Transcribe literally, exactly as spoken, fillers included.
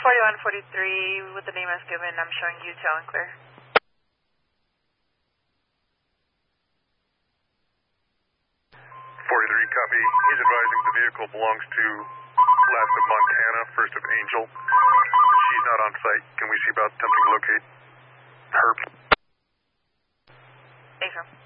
forty-one forty-three with the name as given, I'm showing you tail and clear. forty-three, copy. He's advising the vehicle belongs to last of Montana, first of Angel. She's not on site. Can we see about attempting to locate her? Affirm.